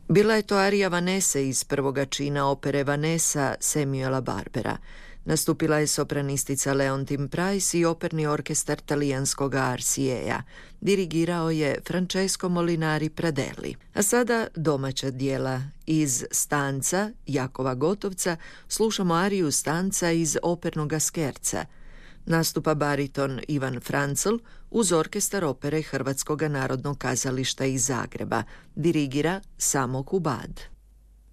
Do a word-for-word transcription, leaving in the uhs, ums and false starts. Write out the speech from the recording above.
Bila je to arija Vanese iz prvoga čina opere Vanessa Samuela Barbera. Nastupila je sopranistica Leontyne Price i operni orkestar talijanskog R C A-a. Dirigirao je Francesco Molinari Pradelli. A sada domaća djela. Iz Stanca Jakova Gotovca slušamo ariju Stanca iz opernoga Skerca. Nastupa bariton Ivan Francl uz orkestar opere Hrvatskog narodnog kazališta iz Zagreba. Dirigira Samo Kubad.